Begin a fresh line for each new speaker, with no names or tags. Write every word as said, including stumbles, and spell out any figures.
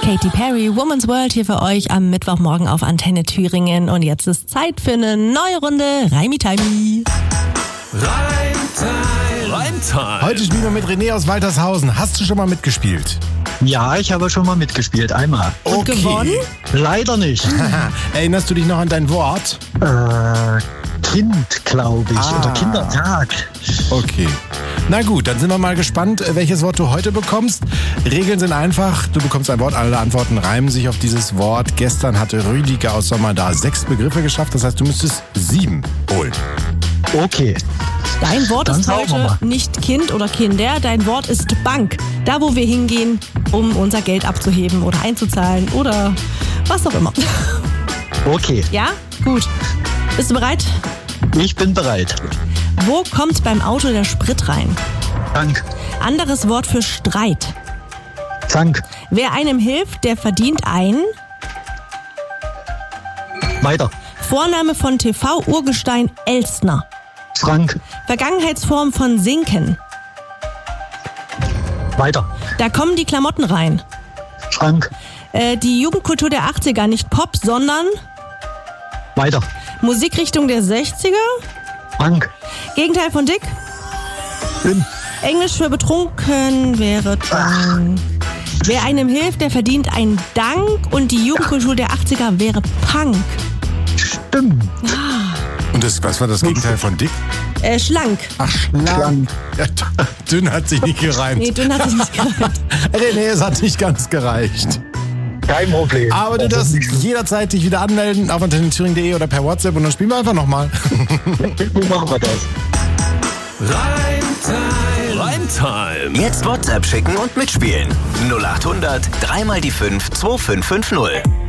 Katy Perry, Woman's World hier für euch am Mittwochmorgen auf Antenne Thüringen. Und jetzt ist Zeit für eine neue Runde Reimi-Timey.
Reimtime. Reimtime.
Heute spielen wir mit René aus Waltershausen. Hast du schon mal mitgespielt?
Ja, ich habe schon mal mitgespielt, einmal.
Und
Okay.
gewonnen?
Leider nicht.
Erinnerst du dich noch an dein Wort?
äh, Kind, glaube ich.
Ah.
Oder Kindertag.
Okay. Na gut, dann sind wir mal gespannt, welches Wort du heute bekommst. Regeln sind einfach. Du bekommst ein Wort, alle Antworten reimen sich auf dieses Wort. Gestern hatte Rüdiger aus Sommerda sechs Begriffe geschafft. Das heißt, du müsstest sieben holen.
Okay.
Dein Wort
Dann
ist
schauen wir
heute
mal.
nicht Kind oder Kinder. Dein Wort ist Bank. Da, wo wir hingehen, um unser Geld abzuheben oder einzuzahlen oder was auch immer.
Okay.
Ja? Gut. Bist du bereit?
Ich bin bereit.
Wo kommt beim Auto der Sprit rein?
Tank.
Anderes Wort für Streit.
Tank.
Wer einem hilft, der verdient ein
Weiter.
Vorname von T V-Urgestein Elstner.
Frank.
Vergangenheitsform von sinken.
Weiter.
Da kommen die Klamotten rein.
Schrank.
Äh, die Jugendkultur der achtziger, nicht Pop, sondern
Weiter.
Musikrichtung der sechziger.
Frank.
Gegenteil von dick.
Dünn.
Englisch für betrunken wäre drunk. Wer einem hilft, der verdient einen Dank. Und die Jugendkultur der achtziger wäre Punk.
Stimmt.
Und das, was war das Gegenteil von dick?
Äh, schlank.
Ach, schlank.
Schlank.
Ja, dünn hat sich nicht gereimt.
Nee, dünn hat sich nicht gereimt.
René, es hat nicht ganz gereicht.
Kein Problem.
Aber du
Das
darfst
ist nicht-
jederzeit dich wieder anmelden auf antenne thüringen punkt de oder per WhatsApp und dann spielen wir einfach nochmal.
Wie machen wir das?
Reimtime. Reimtime.
Jetzt WhatsApp schicken und mitspielen. null acht hundert drei mal die fünf zwei fünf fünf null.